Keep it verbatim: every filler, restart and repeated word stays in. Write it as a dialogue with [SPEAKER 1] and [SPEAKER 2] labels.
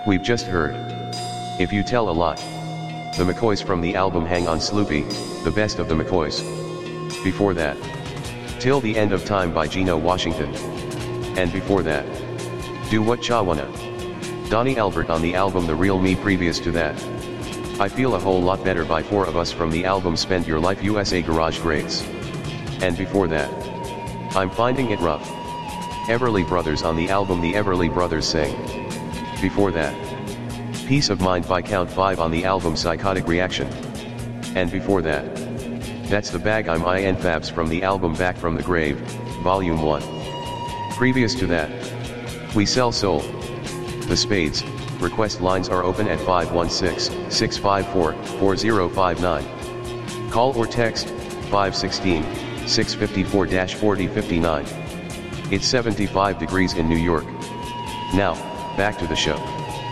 [SPEAKER 1] We've just heard If You Tell a Lie. The McCoys from the album Hang On Sloopy, the best of the McCoys. Before that, Till the End of Time by Geno Washington. And before that, Do What Cha Wanna, Donnie Albert on the album The Real Me. Previous to that, I Feel a Whole Lot Better by Four of Us from the album Spend Your Life U S A Garage Greats. And before that, I'm Finding It Rough, Everly Brothers on the album The Everly Brothers Sing. Before that, Peace of Mind by Count five on the album Psychotic Reaction. And before that, That's the Bag I'm In Fabs from the album Back from the Grave, Volume one. Previous to that, We Sell Soul. The Spades. Request lines are open at five one six, six five four, four zero five nine. Call or text, five one six, six five four, four zero five nine. It's seventy-five degrees in New York. Now, back to the show.